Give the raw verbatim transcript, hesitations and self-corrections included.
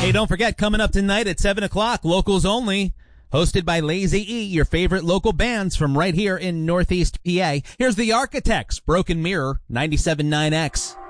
Hey, don't forget, coming up tonight at seven o'clock, Locals Only, hosted by Lazy E, your favorite local bands from right here in Northeast P A. Here's the Architects, Broken Mirror, ninety-seven point nine X.